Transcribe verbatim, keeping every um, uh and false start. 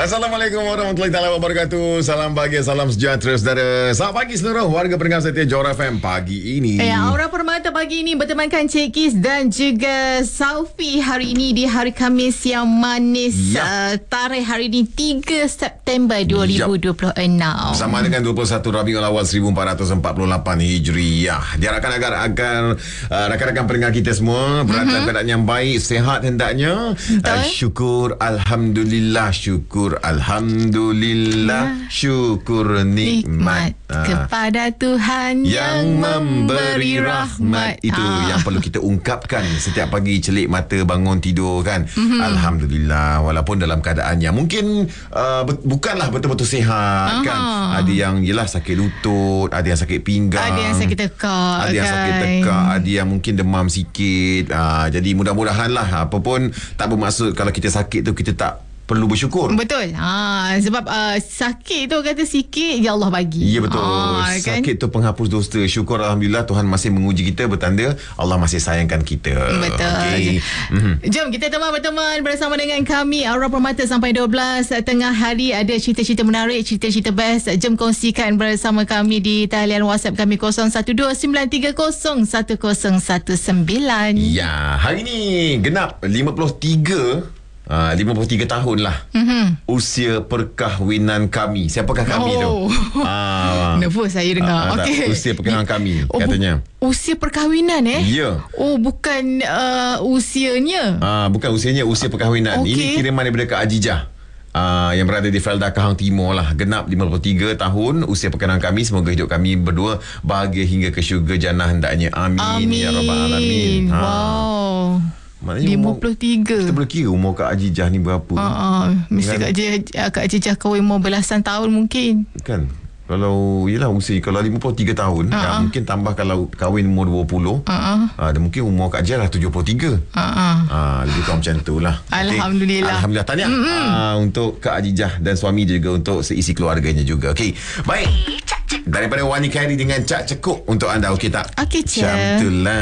Assalamualaikum warahmatullahi taala wabarakatuh. Salam bahagia, salam sejahtera saudara. Selamat pagi seluruh warga pendengar setia Johor F M pagi ini. Eh, Aura Permata pagi ini bertemankan Cik Kis dan juga Saufi hari ini di hari Khamis yang manis. Yep. Uh, tarikh hari ini tiga September dua ribu dua puluh enam. Yep. Sama dengan dua puluh satu Rabiul Awal seribu empat ratus empat puluh lapan Hijriah. Diharapkan agar agar uh, rakan-rakan pendengar kita semua berada dalam keadaan yang baik, sihat hendaknya. Uh, syukur alhamdulillah, syukur alhamdulillah, syukur nikmat, nikmat kepada Tuhan yang, yang memberi rahmat. Itu ah. yang perlu kita ungkapkan setiap pagi celik mata bangun tidur kan. Mm-hmm. Alhamdulillah, walaupun dalam keadaan yang mungkin uh, be- bukanlah betul-betul sihat. Aha. Kan. Ada yang yelah sakit lutut, ada yang sakit pinggang, ada yang sakit tekak, ada yang kan? sakit tekak, ada yang mungkin demam sikit. Uh, jadi mudah-mudahan lah, apa pun tak bermaksud kalau kita sakit tu kita tak perlu bersyukur. Betul. Ha, sebab uh, sakit tu kata sikit ya Allah bagi. Ya betul. Ha, kan? Sakit tu penghapus dosa. Syukur alhamdulillah Tuhan masih menguji kita, bertanda Allah masih sayangkan kita. Betul. Okay. Mm-hmm. Jom kita teman berteman bersama dengan kami Aura Permata sampai dua belas tengah hari. Ada cerita-cerita menarik, cerita-cerita best. Jom kongsikan bersama kami di talian WhatsApp kami kosong satu dua sembilan tiga kosong satu kosong satu sembilan. Ya, hari ni genap lima puluh tiga Uh, lima puluh tiga tahun lah mm-hmm. usia perkahwinan kami. Siapakah kami oh. tu? Uh, Nervous saya dengar. uh, okay. Usia perkahwinan kami oh, katanya. Usia perkahwinan eh? Ya. Yeah. Oh, bukan uh, usianya. Uh, bukan usianya, usia perkahwinan. Okay. Ini kiriman daripada Kak Ajijah. Uh, yang berada di Felda Kahang Timur lah. Genap lima puluh tiga tahun usia perkahwinan kami. Semoga hidup kami berdua bahagia hingga ke syurga jannah hendaknya. Amin, Amin. Ya Rabbal Alamin. Wow. Maknanya lima puluh tiga. Kita boleh kira umur Kak Ajijah ni berapa. uh, Mesti Kak Ajijah, Kak Ajijah kahwin umur belasan tahun mungkin. Kan. Kalau yelah usia, kalau lima puluh tiga tahun uh-uh. kan, mungkin tambah kalau kahwin umur dua puluh, uh-uh. uh, dan mungkin umur Kak Ajijah lah tujuh puluh tiga. uh-uh. uh, Lebih kurang macam tu lah. Alhamdulillah. Okay. Alhamdulillah. Tahniah uh, untuk Kak Ajijah dan suami, juga untuk seisi keluarganya juga. Okey. Baik. Daripada Wani Khairi dengan Cak Cekuk untuk anda. Okey tak? Okey, Cak. Macam tu lah.